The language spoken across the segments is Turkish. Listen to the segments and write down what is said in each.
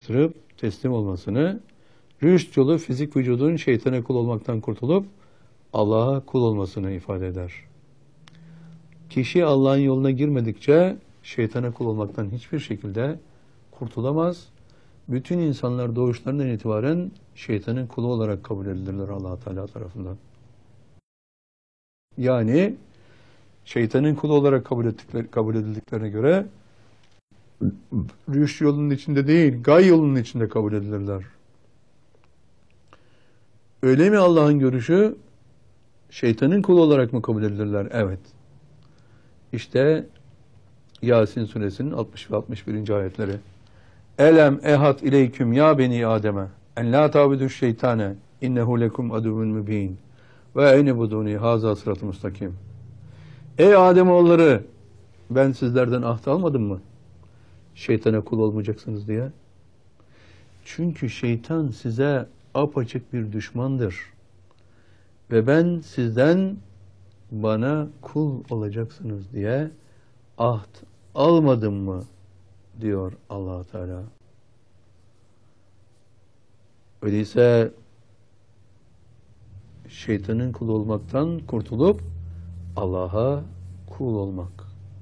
yaptırıp teslim olmasını, rüşt yolu fizik vücudun şeytana kul olmaktan kurtulup Allah'a kul olmasını ifade eder. Kişi Allah'ın yoluna girmedikçe şeytana kul olmaktan hiçbir şekilde kurtulamaz. Bütün insanlar doğuşlarından itibaren şeytanın kulu olarak kabul edilirler Allah Teala tarafından. Yani şeytanın kulu olarak kabul edildiklerine göre rüşt yolunun içinde değil, gay yolunun içinde kabul edilirler. Öyle mi Allah'ın görüşü? Şeytanın kulu olarak mı kabul edilirler? Evet. İşte Yasin suresinin 60 ve 61. ayetleri. Elem ehat ileyküm ya beni Adem'e en la tabiduş şeytane innehu lekum aduvun mübin ve eynebuduni haza sırat-ı mustakim. Ey Ademoğulları, ben sizlerden ahd almadım mı? Şeytana kul olmayacaksınız diye. Çünkü şeytan size apaçık bir düşmandır. Ve ben sizden bana kul olacaksınız diye ahd almadım mı? Diyor Allah Teala. Öyleyse şeytanın kulu olmaktan kurtulup Allah'a kul olmak.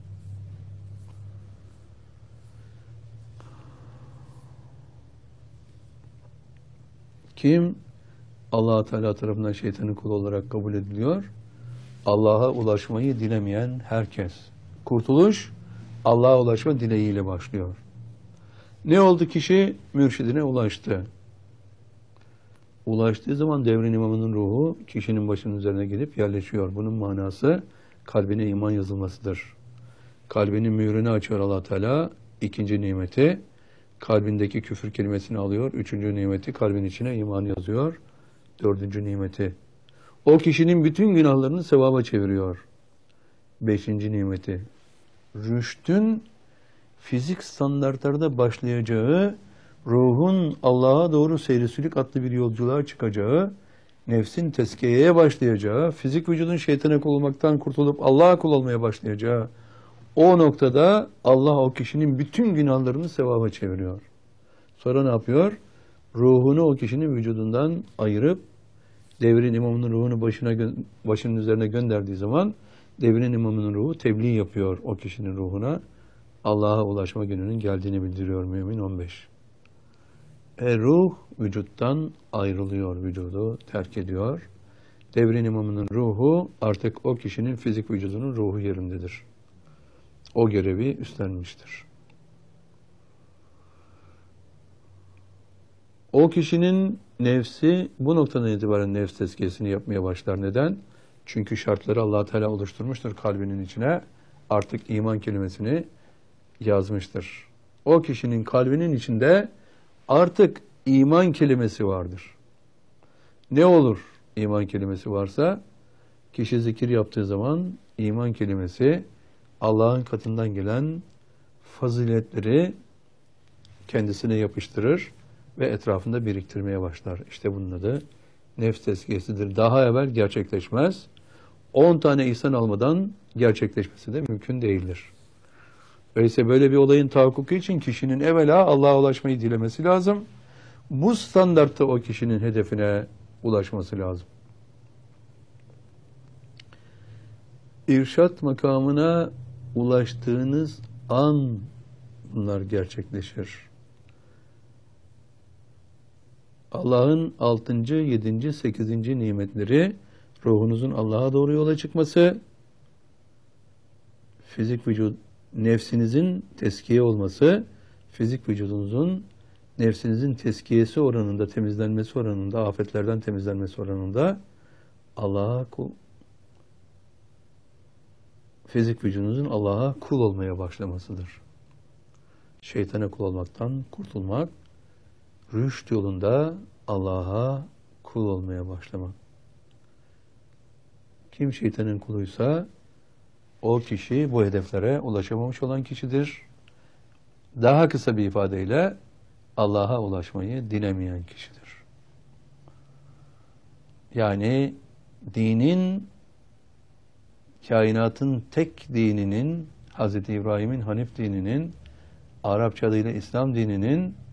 Kim Allah Teala tarafından şeytanın kulu olarak kabul ediliyor? Allah'a ulaşmayı dilemeyen herkes. Kurtuluş Allah'a ulaşma dileğiyle başlıyor. Ne oldu kişi? Mürşidine ulaştı. Ulaştığı zaman devrin imamının ruhu kişinin başının üzerine gelip yerleşiyor. Bunun manası kalbine iman yazılmasıdır. Kalbinin mührünü açıyor Allah Teala. İkinci nimeti kalbindeki küfür kelimesini alıyor. Üçüncü nimeti kalbin içine iman yazıyor. Dördüncü nimeti. O kişinin bütün günahlarını sevaba çeviriyor. Beşinci nimeti. Rüştün fizik standartlarda başlayacağı, ruhun Allah'a doğru seyrisülük adlı bir yolculuğa çıkacağı, nefsin tezkiyeye başlayacağı, fizik vücudun şeytana kul olmaktan kurtulup Allah'a kul olmaya başlayacağı o noktada Allah o kişinin bütün günahlarını sevaba çeviriyor. Sonra ne yapıyor? Ruhunu o kişinin vücudundan ayırıp devrin imamının ruhunu başının üzerine gönderdiği zaman devrin imamının ruhu tebliğ yapıyor o kişinin ruhuna. Allah'a ulaşma gününün geldiğini bildiriyor Mümin 15. Ruh vücuttan ayrılıyor, vücudu terk ediyor. Devrin imamının ruhu artık o kişinin fizik vücudunun ruhu yerindedir. O görevi üstlenmiştir. O kişinin nefsi bu noktadan itibaren nefs tezkiyesini yapmaya başlar. Neden? Çünkü şartları Allah Teala oluşturmuştur kalbinin içine. Artık iman kelimesini yazmıştır. O kişinin kalbinin içinde artık iman kelimesi vardır. Ne olur iman kelimesi varsa? Kişi zikir yaptığı zaman iman kelimesi Allah'ın katından gelen faziletleri kendisine yapıştırır ve etrafında biriktirmeye başlar. İşte bunun adı nefs tezkiyesidir. Daha evvel gerçekleşmez. 10 tane ihsan almadan gerçekleşmesi de mümkün değildir. Öyleyse böyle bir olayın tahakkuku için kişinin evvela Allah'a ulaşmayı dilemesi lazım. Bu standartta o kişinin hedefine ulaşması lazım. İrşat makamına ulaştığınız an bunlar gerçekleşir. Allah'ın 6., 7., 8. nimetleri ruhunuzun Allah'a doğru yola çıkması, fizik vücut, nefsinizin teskiye olması, fizik vücudunuzun nefsinizin teskiyesi oranında, temizlenmesi oranında, afetlerden temizlenmesi oranında Allah'a kul, fizik vücudunuzun Allah'a kul olmaya başlamasıdır. Şeytana kul olmaktan kurtulmak, rüşt yolunda Allah'a kul olmaya başlamak. Kim şeytanın kuluysa o kişi bu hedeflere ulaşamamış olan kişidir. Daha kısa bir ifadeyle Allah'a ulaşmayı dilemeyen kişidir. Yani dinin, kainatın tek dininin, Hz. İbrahim'in Hanif dininin, Arapça adıyla İslam dininin